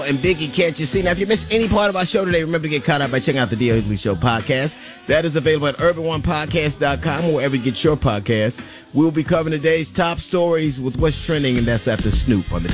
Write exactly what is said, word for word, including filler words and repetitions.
And Biggie, Can't You See? Now, if you missed any part of our show today, remember to get caught up by checking out the D L Hughley Show podcast. That is available at urban one podcast dot com or wherever you get your podcast. We'll be covering today's top stories with what's trending, and that's after Snoop on the